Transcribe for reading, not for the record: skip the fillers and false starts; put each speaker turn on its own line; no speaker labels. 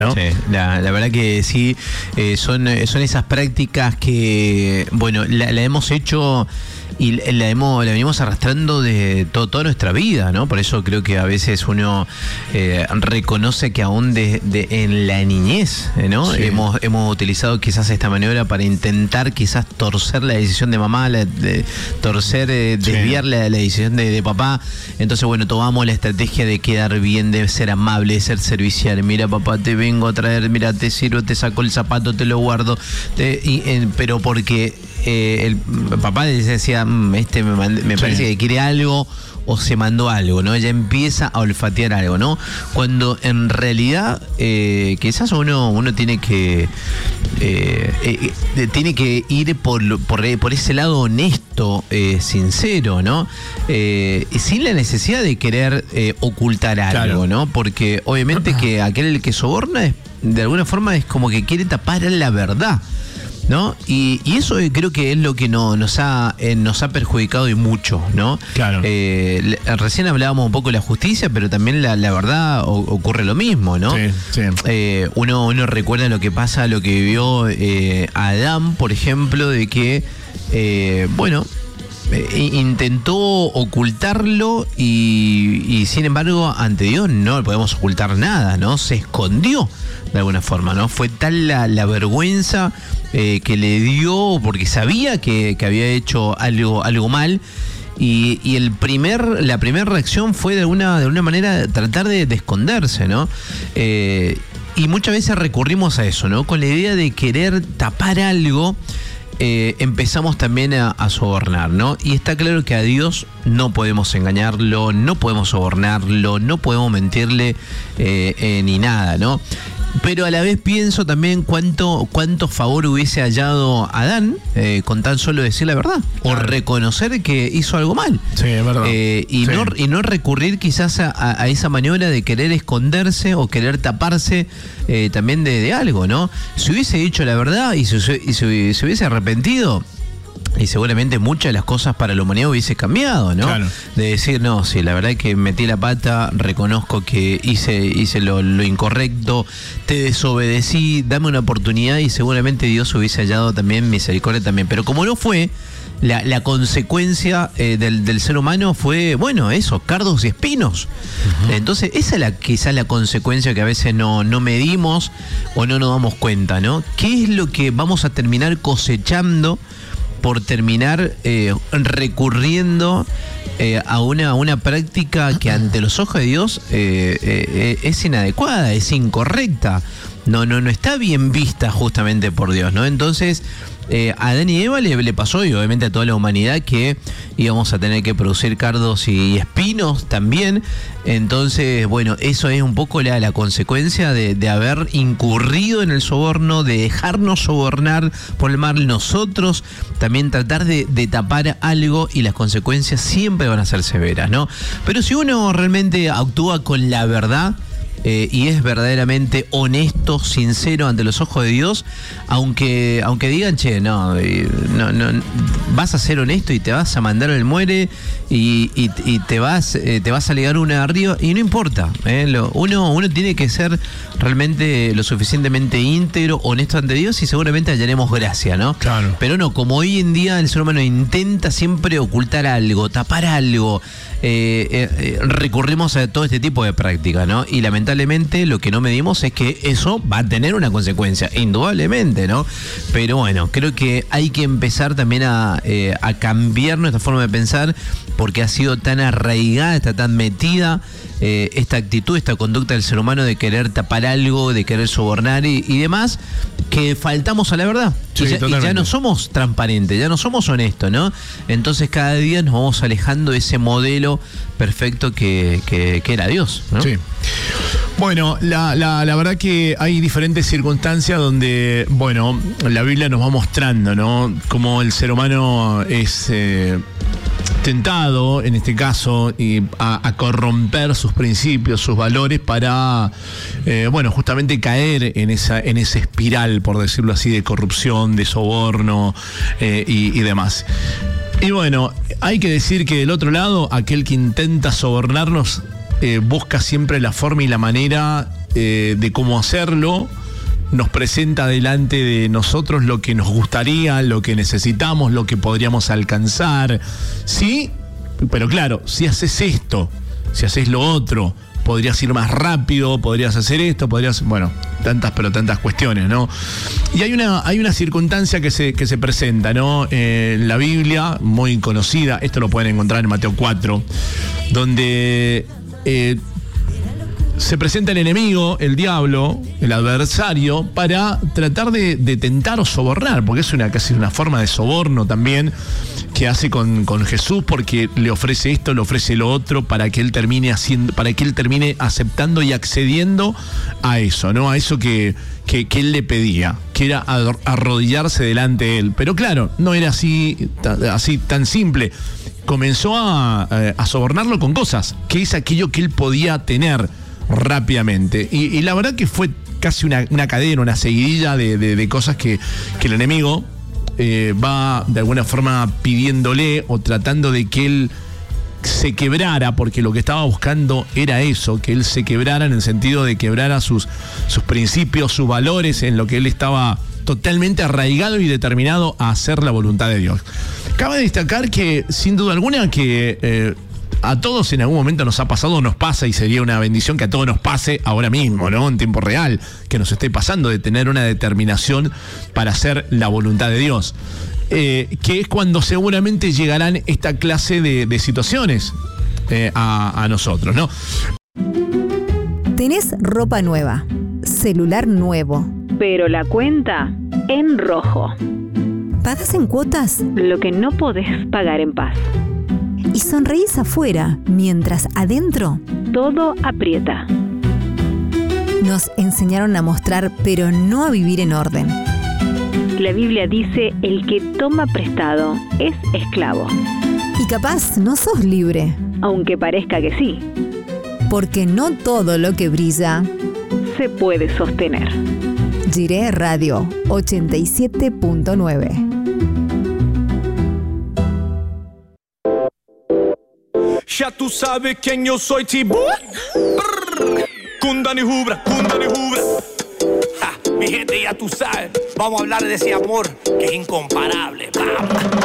¿no?
Sí, la verdad que sí, son esas prácticas que, bueno, la hemos hecho y la venimos arrastrando de toda nuestra vida, ¿no? Por eso creo que a veces uno reconoce que aún en la niñez, ¿no? Sí. Hemos utilizado quizás esta maniobra para intentar quizás torcer la decisión de mamá, desviar la decisión de papá. Entonces, bueno, tomamos la estrategia de quedar bien, de ser amable, de ser servicial. Mira, papá, te vengo a traer, mira, te sirvo, te saco el zapato, te lo guardo. Pero porque el papá decía, me parece que quiere algo o se mandó algo, ¿no? Ella empieza a olfatear algo, ¿no? Cuando en realidad quizás uno tiene que ir por ese lado honesto, sincero, ¿no? Sin la necesidad de querer ocultar algo, claro, ¿no? Porque obviamente que aquel que soborna de alguna forma es como que quiere tapar la verdad, ¿no? Y eso creo que es lo que nos ha perjudicado y mucho, ¿no?
Claro.
Recién hablábamos un poco de la justicia, pero también la verdad ocurre lo mismo, ¿no?
Sí, sí.
Uno recuerda lo que pasa, lo que vivió Adán, por ejemplo, de que, intentó ocultarlo y sin embargo ante Dios no le podemos ocultar nada, ¿no? Se escondió de alguna forma, ¿no? Fue tal la vergüenza que le dio porque sabía que había hecho algo mal. Y la primera reacción fue de alguna manera tratar de esconderse, ¿no? Y muchas veces recurrimos a eso, ¿no? Con la idea de querer tapar algo. Empezamos también a sobornar, ¿no? Y está claro que a Dios no podemos engañarlo, no podemos sobornarlo, no podemos mentirle ni nada, ¿no? Pero a la vez pienso también cuánto favor hubiese hallado Adán con tan solo decir la verdad, claro, o reconocer que hizo algo mal.
Sí, es verdad.
Y no recurrir quizás a esa maniobra de querer esconderse o querer taparse también de algo, ¿no? Si hubiese dicho la verdad y se hubiese arrepentido, y seguramente muchas de las cosas para la humanidad hubiese cambiado, ¿no? Claro. De decir, no, sí, la verdad es que metí la pata, reconozco que hice lo incorrecto, te desobedecí, dame una oportunidad y seguramente Dios hubiese hallado también misericordia también. Pero como no fue, la consecuencia del ser humano fue, bueno, eso, cardos y espinos. Uh-huh. Entonces, esa es quizás la consecuencia que a veces no medimos o no nos damos cuenta, ¿no? ¿Qué es lo que vamos a terminar cosechando por terminar recurriendo a una práctica que ante los ojos de Dios es inadecuada, es incorrecta, no está bien vista justamente por Dios, ¿no? Entonces a Adán y Eva le pasó, y obviamente a toda la humanidad, que íbamos a tener que producir cardos y espinos también. Entonces, bueno, eso es un poco la consecuencia de haber incurrido en el soborno, de dejarnos sobornar por el mal, nosotros también tratar de tapar algo, y las consecuencias siempre van a ser severas, ¿no? Pero si uno realmente actúa con la verdad, y es verdaderamente honesto, sincero ante los ojos de Dios, aunque digan, che, no, vas a ser honesto y te vas a mandar al muere y te vas a ligar una de arriba, y no importa, uno tiene que ser realmente lo suficientemente íntegro, honesto ante Dios, y seguramente hallaremos gracia, ¿no?
Claro.
Pero no, como hoy en día el ser humano intenta siempre ocultar algo, tapar algo, recurrimos a todo este tipo de prácticas, ¿no? Y lamentablemente lo que no medimos es que eso va a tener una consecuencia, indudablemente, ¿no? Pero bueno, creo que hay que empezar también a cambiar nuestra forma de pensar, porque ha sido tan arraigada, está tan metida esta actitud, esta conducta del ser humano de querer tapar algo, de querer sobornar y demás, que faltamos a la verdad.
Sí,
y ya no somos transparentes, ya no somos honestos, ¿no? Entonces cada día nos vamos alejando de ese modelo perfecto que era Dios, ¿no?
Sí. Bueno, la verdad que hay diferentes circunstancias donde, bueno, la Biblia nos va mostrando, ¿no?, cómo el ser humano es tentado, en este caso, a corromper sus principios, sus valores, para, justamente caer en esa espiral, por decirlo así, de corrupción, de soborno y demás. Y bueno, hay que decir que del otro lado, aquel que intenta sobornarnos busca siempre la forma y la manera de cómo hacerlo, nos presenta delante de nosotros lo que nos gustaría, lo que necesitamos, lo que podríamos alcanzar. Sí, pero claro, si haces esto, si haces lo otro, podrías ir más rápido, podrías hacer esto, podrías... Bueno, tantas cuestiones, ¿no? Y hay una circunstancia que se presenta, ¿no? En la Biblia, muy conocida, esto lo pueden encontrar en Mateo 4, donde... se presenta el enemigo, el diablo, el adversario, para tratar de tentar o sobornar, porque es casi una forma de soborno también que hace con Jesús, porque le ofrece esto, le ofrece lo otro, para que él termine aceptando y accediendo a eso, ¿no? A eso que él le pedía, que era arrodillarse delante de él. Pero claro, no era así tan simple. Comenzó a sobornarlo con cosas, que es aquello que él podía tener rápidamente. Y la verdad que fue casi una cadena, una seguidilla de cosas que el enemigo va de alguna forma pidiéndole o tratando de que él se quebrara, porque lo que estaba buscando era eso, que él se quebrara en el sentido de quebrara sus principios, sus valores, en lo que él estaba totalmente arraigado y determinado a hacer la voluntad de Dios. Cabe destacar que, sin duda alguna, que a todos en algún momento nos ha pasado, nos pasa, y sería una bendición que a todos nos pase ahora mismo, ¿no? En tiempo real, que nos esté pasando, de tener una determinación para hacer la voluntad de Dios. Que es cuando seguramente llegarán esta clase de situaciones a nosotros, ¿no?
Tenés ropa nueva, celular nuevo,
pero la cuenta en rojo.
¿Pagas en cuotas?
Lo que no podés pagar en paz.
Y sonreís afuera, mientras adentro
todo aprieta.
Nos enseñaron a mostrar, pero no a vivir en orden.
La Biblia dice: el que toma prestado es esclavo.
Y capaz no sos libre.
Aunque parezca que sí.
Porque no todo lo que brilla
se puede sostener.
Jiré Radio 87.9.
Ya tú sabes quién yo soy, Tibú. Kundani Hubra, Kundani Hubra.
Mi gente, ya tú sabes, vamos a hablar de ese amor que es incomparable. Vamos.